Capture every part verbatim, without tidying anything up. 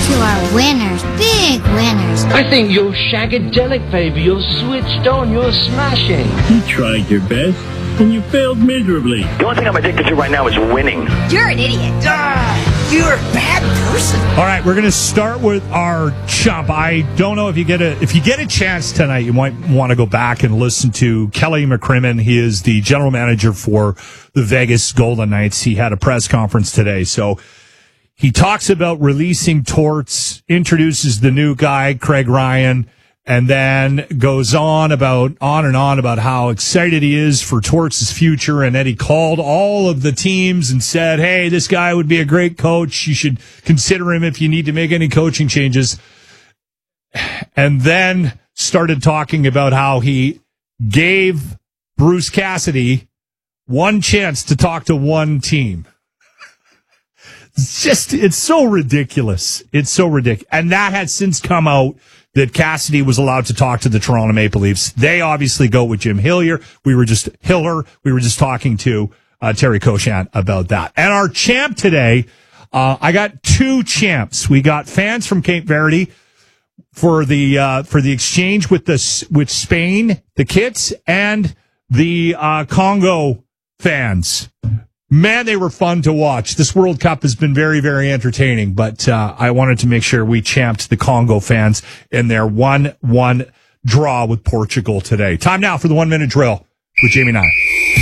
two are winners, big winners. I think you're shagadelic, baby. You're switched on. You're smashing. You tried your best, and you failed miserably. The only thing I'm addicted to right now is winning. You're an idiot. Ah, you're a bad person. All right, we're going to start with our chump. I don't know if you get a if you get a chance tonight, you might want to go back and listen to Kelly McCrimmon. He is the general manager for the Vegas Golden Knights. He had a press conference today, so he talks about releasing Torts, introduces the new guy, Craig Ryan, and then goes on about on and on about how excited he is for Torts' future, and that he called all of the teams and said, hey, this guy would be a great coach. You should consider him if you need to make any coaching changes. And then started talking about how he gave Bruce Cassidy one chance to talk to one team. It's just, it's so ridiculous. It's so ridiculous. And that has since come out that Cassidy was allowed to talk to the Toronto Maple Leafs. They obviously go with Jim Hillier. We were just, Hiller, we were just talking to uh, Terry Cochant about that. And our champ today, uh, I got two champs. We got fans from Cape Verde for the, uh, for the exchange with the, with Spain, the kits, and the, uh, Congo fans. Man, they were fun to watch. This World Cup has been very, very entertaining, but uh, I wanted to make sure we champed the Congo fans in their one one draw with Portugal today. Time now for the one-minute drill with Jamie Nye.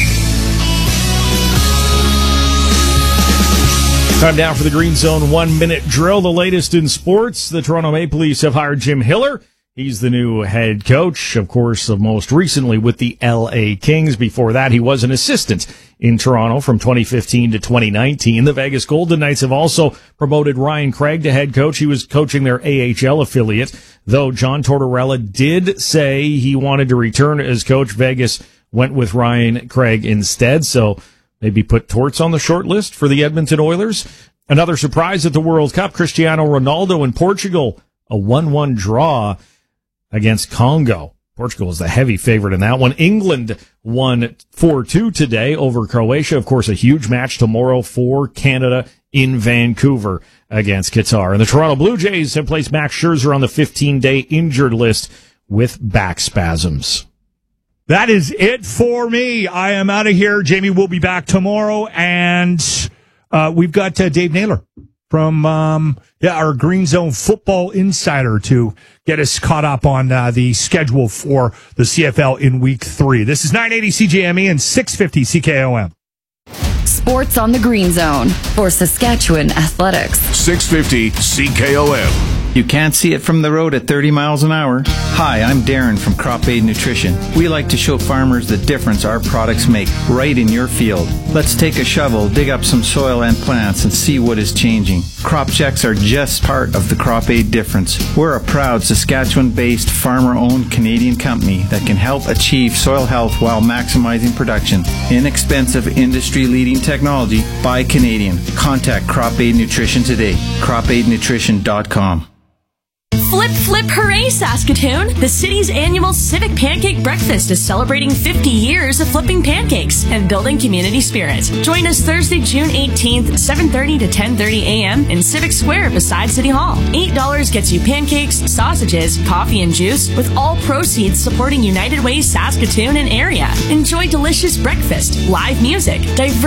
Time now for the Green Zone one-minute drill, the latest in sports. The Toronto Maple Leafs have hired Jim Hiller. He's the new head coach, of course, of most recently with the L A Kings. Before that, he was an assistant in Toronto from twenty fifteen to twenty nineteen. The Vegas Golden Knights have also promoted Ryan Craig to head coach. He was coaching their A H L affiliate, though John Tortorella did say he wanted to return as coach. Vegas went with Ryan Craig instead, so maybe put Torts on the short list for the Edmonton Oilers. Another surprise at the World Cup, Cristiano Ronaldo in Portugal, a one one draw against Congo. Portugal is the heavy favorite in that one. England won four two today over Croatia. Of course, a huge match tomorrow for Canada in Vancouver against Qatar. And the Toronto Blue Jays have placed Max Scherzer on the fifteen-day injured list with back spasms. That is it for me. I am out of here. Jamie will be back tomorrow, and uh, we've got uh, Dave Naylor from um, yeah, our Green Zone Football Insider to get us caught up on uh, the schedule for the C F L in week three. This is nine eighty C J M E and six fifty C K O M. Sports on the Green Zone for Saskatchewan Athletics. six fifty C K O M. You can't see it from the road at thirty miles an hour. Hi, I'm Darren from Crop Aid Nutrition. We like to show farmers the difference our products make right in your field. Let's take a shovel, dig up some soil and plants, and see what is changing. Crop checks are just part of the Crop Aid difference. We're a proud Saskatchewan-based, farmer-owned Canadian company that can help achieve soil health while maximizing production. Inexpensive, industry-leading technology by Canadian. Contact Crop Aid Nutrition today. crop aid nutrition dot com. Flip, flip, hooray, Saskatoon! The city's annual Civic Pancake Breakfast is celebrating fifty years of flipping pancakes and building community spirit. Join us Thursday, June eighteenth, seven thirty to ten thirty a.m. in Civic Square beside City Hall. eight dollars gets you pancakes, sausages, coffee, and juice, with all proceeds supporting United Way Saskatoon and area. Enjoy delicious breakfast, live music, diverse